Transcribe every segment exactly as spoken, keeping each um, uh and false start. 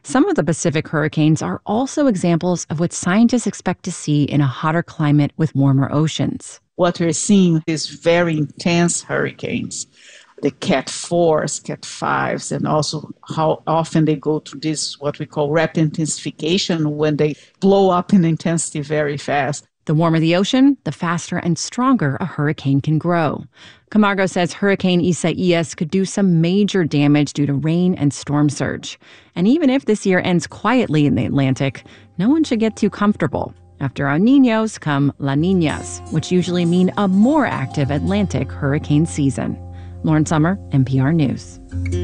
Some of the Pacific hurricanes are also examples of what scientists expect to see in a hotter climate with warmer oceans. What we're seeing is very intense hurricanes, the Cat fours, Cat fives, and also how often they go to this, what we call rapid intensification, when they blow up in intensity very fast. The warmer the ocean, the faster and stronger a hurricane can grow. Camargo says Hurricane Isaias could do some major damage due to rain and storm surge. And even if this year ends quietly in the Atlantic, no one should get too comfortable. After El Niños come La Niñas, which usually mean a more active Atlantic hurricane season. Lauren Sommer, N P R News.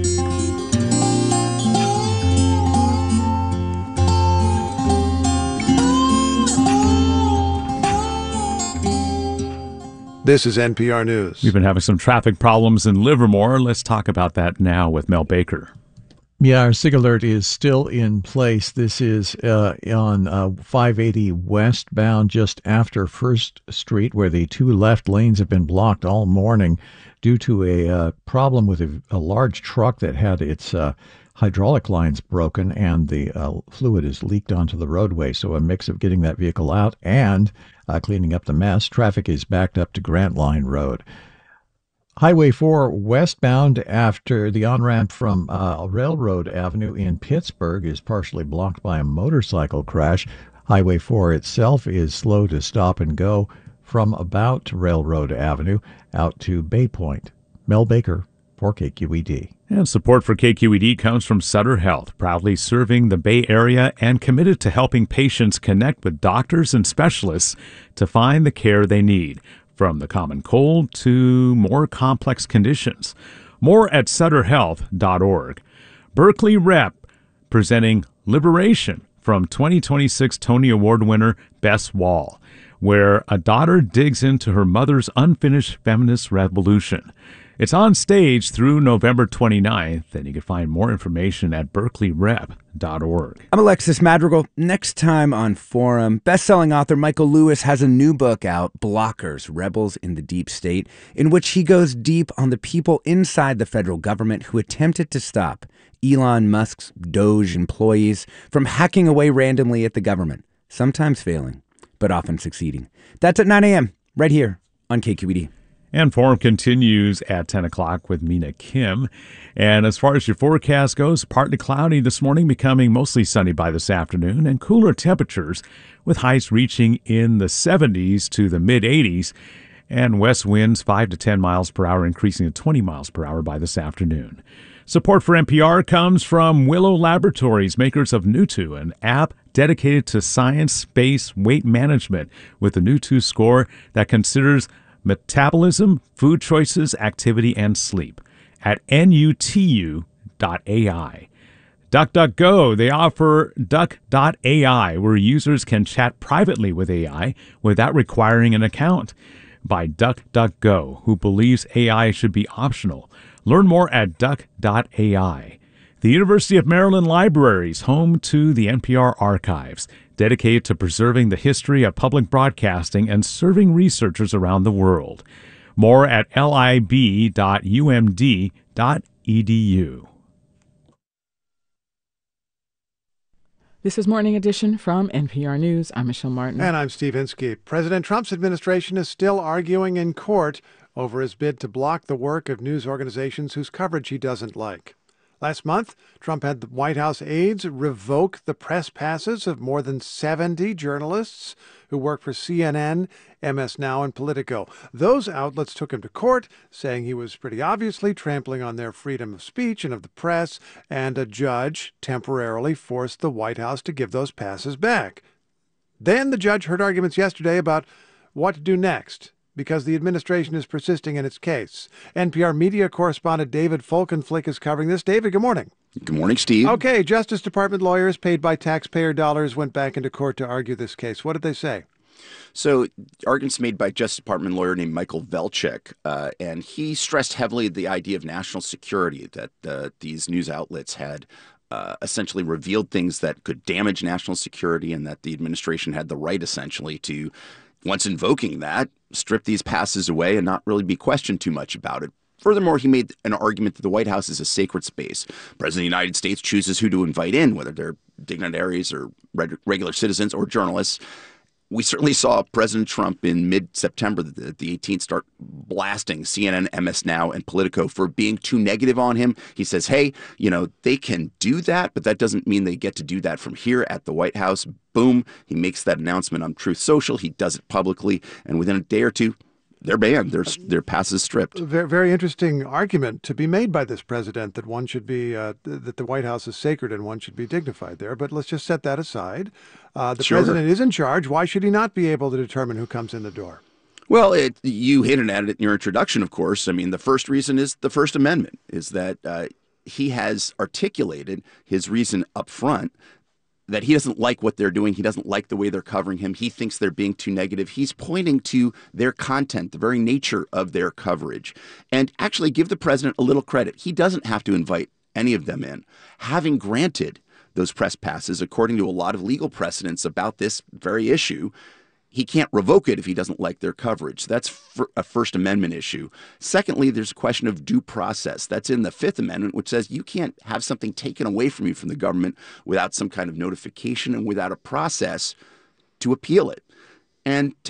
This is N P R News. We've been having some traffic problems in Livermore. Let's talk about that now with Mel Baker. Yeah, our SIG alert is still in place. This is uh, on uh, five eighty westbound just after First Street, where the two left lanes have been blocked all morning due to a uh, problem with a, a large truck that had its uh, hydraulic lines broken, and the uh, fluid is leaked onto the roadway. So a mix of getting that vehicle out and uh, cleaning up the mess. Traffic is backed up to Grant Line Road. Highway four westbound after the on-ramp from uh, Railroad Avenue in Pittsburgh is partially blocked by a motorcycle crash. Highway four itself is slow to stop and go from about Railroad Avenue out to Bay Point. Mel Baker for K Q E D. And support for K Q E D comes from Sutter Health, proudly serving the Bay Area and committed to helping patients connect with doctors and specialists to find the care they need, from the common cold to more complex conditions. More at sutter health dot org. Berkeley Rep presenting Liberation from twenty twenty-six Tony Award winner Bess Wall, where a daughter digs into her mother's unfinished feminist revolution. It's on stage through November twenty-ninth, and you can find more information at berkeley rep dot org. I'm Alexis Madrigal. Next time on Forum, best-selling author Michael Lewis has a new book out, Blockers, Rebels in the Deep State, in which he goes deep on the people inside the federal government who attempted to stop Elon Musk's Doge employees from hacking away randomly at the government, sometimes failing, but often succeeding. That's at nine a.m. right here on K Q E D. And Forum continues at ten o'clock with Mina Kim. And as far as your forecast goes, partly cloudy this morning, becoming mostly sunny by this afternoon, and cooler temperatures with highs reaching in the seventies to the mid-eighties, and west winds five to ten miles per hour, increasing to twenty miles per hour by this afternoon. Support for N P R comes from Willow Laboratories, makers of Nutu, an app dedicated to science-based weight management with the Nutu score that considers metabolism, food choices, activity, and sleep at N U T U dot A I. DuckDuckGo, they offer duck dot A I, where users can chat privately with A I without requiring an account. By DuckDuckGo, who believes A I should be optional. Learn more at duck dot A I. The University of Maryland Libraries, home to the N P R archives, dedicated to preserving the history of public broadcasting and serving researchers around the world. More at lib dot u m d dot e d u. This is Morning Edition from N P R News. I'm Michelle Martin. And I'm Steve Inskeep. President Trump's administration is still arguing in court over his bid to block the work of news organizations whose coverage he doesn't like. Last month, Trump had the White House aides revoke the press passes of more than seventy journalists who work for C N N, M S Now, and Politico. Those outlets took him to court, saying he was pretty obviously trampling on their freedom of speech and of the press, and a judge temporarily forced the White House to give those passes back. Then the judge heard arguments yesterday about what to do next, because the administration is persisting in its case. N P R media correspondent David Folkenflik is covering this. David, good morning. Good morning, Steve. Okay, Justice Department lawyers paid by taxpayer dollars went back into court to argue this case. What did they say? So, arguments made by Justice Department lawyer named Michael Velchik, uh, and he stressed heavily the idea of national security, that uh, these news outlets had uh, essentially revealed things that could damage national security, and that the administration had the right, essentially, to, once invoking that, strip these passes away and not really be questioned too much about it. Furthermore, he made an argument that the White House is a sacred space. The President of the United States chooses who to invite in, whether they're dignitaries or regular citizens or journalists. We certainly saw President Trump in mid-September, the, the eighteenth, start blasting C N N, M S Now, and Politico for being too negative on him. He says, hey, you know, they can do that, but that doesn't mean they get to do that from here at the White House. Boom. He makes that announcement on Truth Social. He does it publicly. And within a day or two, they're banned. Their, their passes stripped. Very, very interesting argument to be made by this president that one should be, uh, that the White House is sacred and one should be dignified there. But let's just set that aside. Uh, the Sure. president is in charge. Why should he not be able to determine who comes in the door? Well, it, you hinted at it in your introduction, of course. I mean, the first reason is the First Amendment, is that uh, he has articulated his reason up front that he doesn't like what they're doing. He doesn't like the way they're covering him. He thinks they're being too negative. He's pointing to their content, the very nature of their coverage. And actually give the president a little credit. He doesn't have to invite any of them in. Having granted those press passes, according to a lot of legal precedents about this very issue, he can't revoke it if he doesn't like their coverage. That's a First Amendment issue. Secondly, there's a question of due process. That's in the Fifth Amendment, which says you can't have something taken away from you from the government without some kind of notification and without a process to appeal it. And